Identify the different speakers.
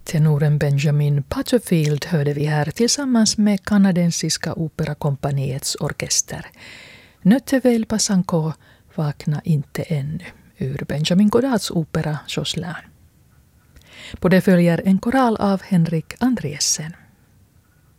Speaker 1: Tenoren Benjamin Butterfield hörde vi här tillsammans med kanadensiska operakompaniets orkester. Nöttevel Passanko, vakna inte ännu, ur Benjamin Godards opera Jocelyn. På det följer en koral av Henrik Andriessen.